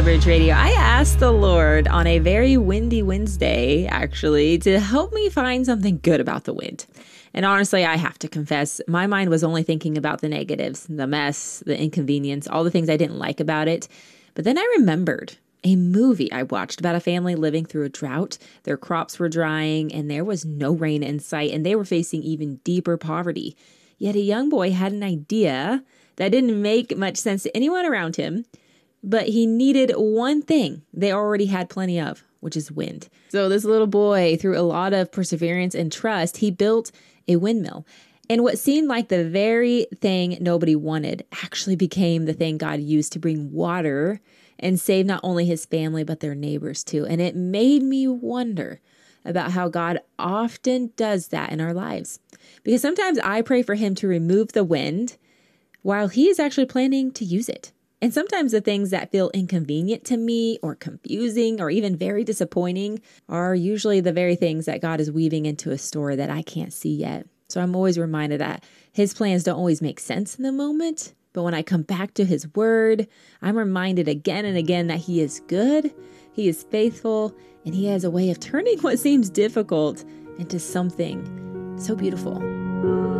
Highbridge Radio. I asked the Lord on a very windy Wednesday, actually, to help me find something good about the wind. And honestly, I have to confess, my mind was only thinking about the negatives, the mess, the inconvenience, all the things I didn't like about it. But then I remembered a movie I watched about a family living through a drought. Their crops were drying and there was no rain in sight, and they were facing even deeper poverty. Yet a young boy had an idea that didn't make much sense to anyone around him, but he needed one thing they already had plenty of, which is wind. So this little boy, through a lot of perseverance and trust, he built a windmill. And what seemed like the very thing nobody wanted actually became the thing God used to bring water and save not only his family, but their neighbors too. And it made me wonder about how God often does that in our lives. Because sometimes I pray for him to remove the wind while he is actually planning to use it. And sometimes the things that feel inconvenient to me or confusing or even very disappointing are usually the very things that God is weaving into a story that I can't see yet. So I'm always reminded that his plans don't always make sense in the moment. But when I come back to his word, I'm reminded again and again that he is good, he is faithful, and he has a way of turning what seems difficult into something so beautiful.